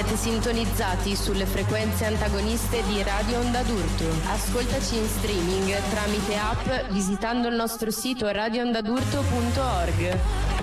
Siete sintonizzati sulle frequenze antagoniste di Radio Onda d'Urto. Ascoltaci in streaming tramite app visitando il nostro sito radioondadurto.org.